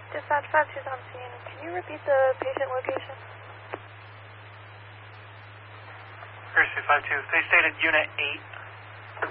Dispatch 52's on scene. Can you repeat the patient location? Courtesy 52. They stayed at Unit 8.